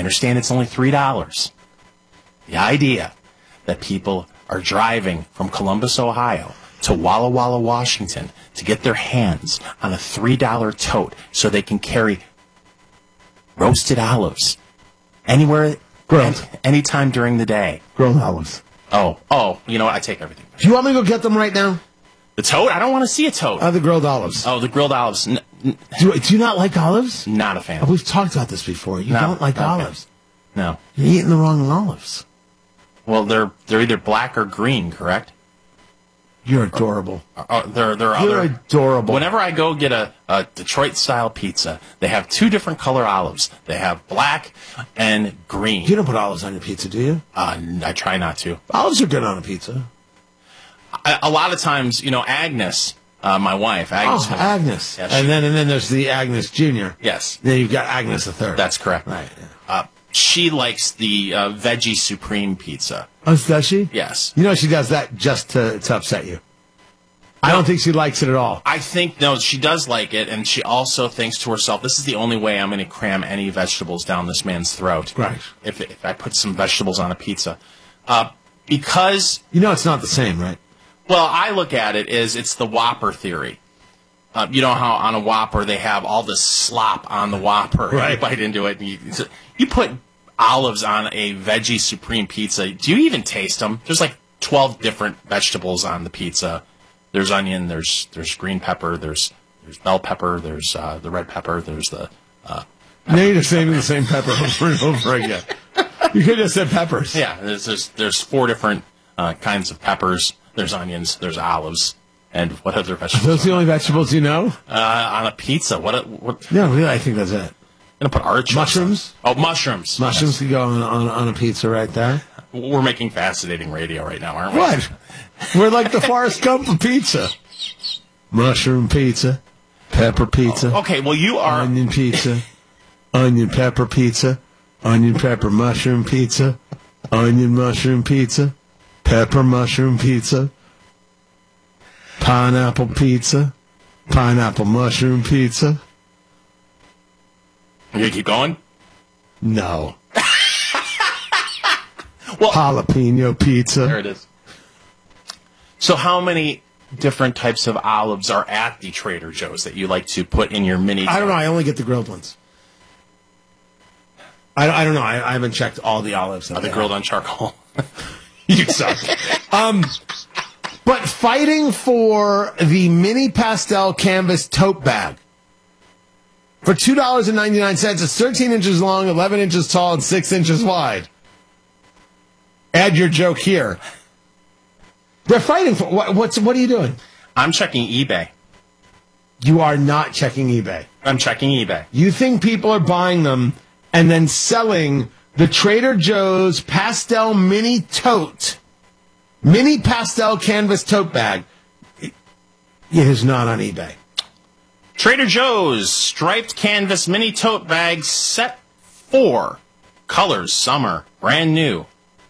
understand it's only $3. The idea that people are driving from Columbus, Ohio to Walla Walla, Washington to get their hands on a $3 tote so they can carry roasted olives anywhere, anytime during the day. Grilled olives. Oh, you know what? I take everything back. Do you want me to go get them right now? The tote? I don't want to see a tote. The grilled olives. Oh, the grilled olives. Do you not like olives? Not a fan. We've talked about this before. You don't like olives. No. You're eating the wrong olives. Well, they're either black or green, correct? You're adorable. You're adorable. Whenever I go get a Detroit-style pizza, they have two different color olives. They have black and green. You don't put olives on your pizza, do you? I try not to. Olives are good on a pizza. A lot of times, Agnes, my wife. Agnes. Agnes. Yeah, and then there's the Agnes Jr. Yes. Then you've got Agnes the third. That's correct. Right. Yeah. She likes the veggie supreme pizza. Oh, does she? Yes. She does that just to upset you. I don't think she likes it at all. I think, no, she does like it, and she also thinks to herself, this is the only way I'm going to cram any vegetables down this man's throat. Right. If I put some vegetables on a pizza. Because... it's not the same, right? Well, I look at it as it's the Whopper theory. You know how on a Whopper they have all this slop on the Whopper. Right. You bite into it. And you put olives on a veggie supreme pizza. Do you even taste them? There's like 12 different vegetables on the pizza. There's onion. There's green pepper. There's bell pepper. There's the red pepper. There's the. Now you're just saying the same pepper over and over again. You could have just said peppers. Yeah. There's 4 different kinds of peppers. There's onions. There's olives. And what other vegetables? Are those the only vegetables you know? On a pizza. What? No, really, I think that's it. I'm going to put artichokes. Mushrooms? Oh, mushrooms. Mushrooms could go on a pizza right there. We're making fascinating radio right now, aren't we? What? We're like the Forrest Gump of pizza. Mushroom pizza, pepper pizza. Okay, well, you are... Onion pizza, onion pepper pizza, onion pepper mushroom pizza, onion mushroom pizza, pepper mushroom pizza, pineapple pizza, pineapple mushroom pizza. You going to keep going? No. Well, jalapeno pizza. There it is. So how many different types of olives are at the Trader Joe's that you like to put in your mini? I don't know. I only get the grilled ones. I don't know. I haven't checked all the olives. Are they grilled on charcoal? You suck. But fighting for the mini pastel canvas tote bag for $2.99. It's 13 inches long, 11 inches tall, and 6 inches wide. Add your joke here. They're fighting for what are you doing? I'm checking eBay. You are not checking eBay. I'm checking eBay. You think people are buying them and then selling the Trader Joe's pastel mini pastel canvas tote bag. It is not on eBay. Trader Joe's striped canvas mini tote bag set 4. Colors, summer, brand new.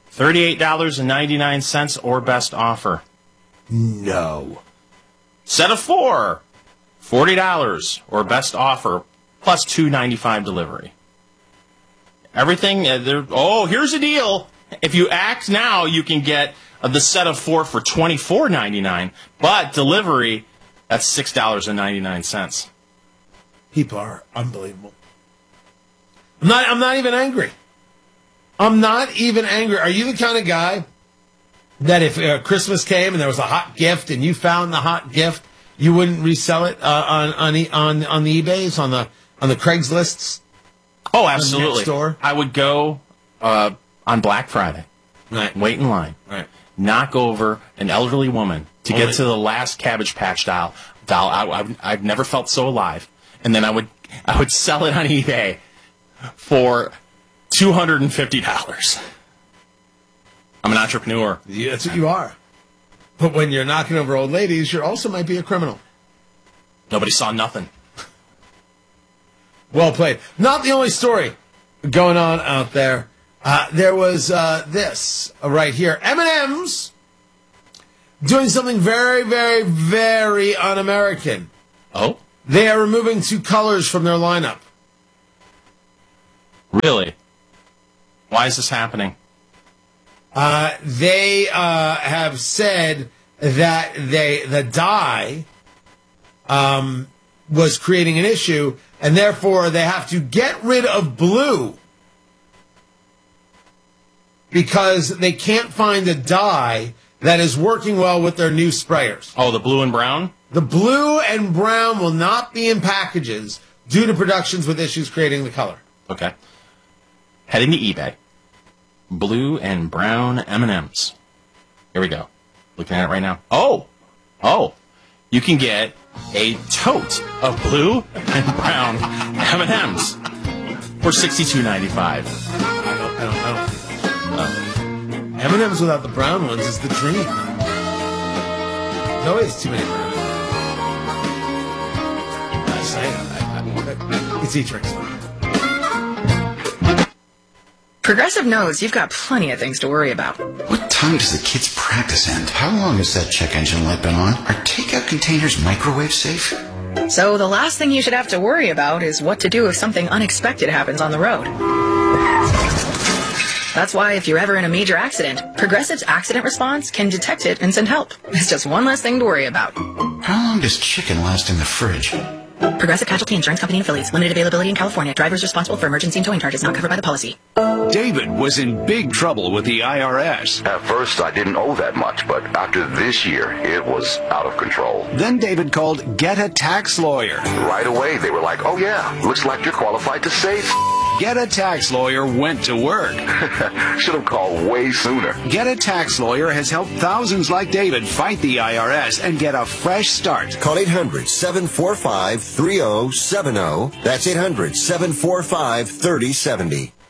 $38.99 or best offer. No. Set of 4. $40 or best offer plus $2.95 delivery. Everything. Here's a deal. If you act now, you can get the set of 4 for $24.99, but delivery, that's $6.99. People are unbelievable. I'm not even angry. I'm not even angry. Are you the kind of guy that if Christmas came and there was a hot gift and you found the hot gift, you wouldn't resell it on the eBays, on the Craigslists? Oh, absolutely. Next door? I would go on Black Friday. Right. Wait in line. Right. Knock over an elderly woman to get to the last Cabbage Patch doll. I've never felt so alive. And then I would sell it on eBay for $250. I'm an entrepreneur. Yeah, that's what you are. But when you're knocking over old ladies, you also might be a criminal. Nobody saw nothing. Well played. Not the only story going on out there. There was this right here. M&M's doing something very, very, very un-American. Oh? They are removing 2 colors from their lineup. Really? Why is this happening? They have said that the dye was creating an issue, and therefore they have to get rid of blue because they can't find a dye that is working well with their new sprayers. Oh, the blue and brown? The blue and brown will not be in packages due to productions with issues creating the color. Okay. Heading to eBay. Blue and brown M&Ms. Here we go. Looking at it right now. Oh! You can get a tote of blue and brown M&Ms for $62.95. I don't think that's M&M's without the brown ones is the dream. No, it's too many brown. It's E-Tricks. Progressive knows you've got plenty of things to worry about. What time does the kids' practice end? How long has that check engine light been on? Are takeout containers microwave safe? So the last thing you should have to worry about is what to do if something unexpected happens on the road. That's why if you're ever in a major accident, Progressive's accident response can detect it and send help. It's just one less thing to worry about. How long does chicken last in the fridge? Progressive Casualty Insurance Company and affiliates. Limited availability in California. Drivers responsible for emergency and towing charges not covered by the policy. David was in big trouble with the IRS. At first, I didn't owe that much, but after this year, it was out of control. Then David called Get a Tax Lawyer. Right away, they were like, oh yeah, looks like you're qualified to save. Get a Tax Lawyer went to work. Should have called way sooner. Get a Tax Lawyer has helped thousands like David fight the IRS and get a fresh start. Call 800-745-3070. That's 800-745-3070.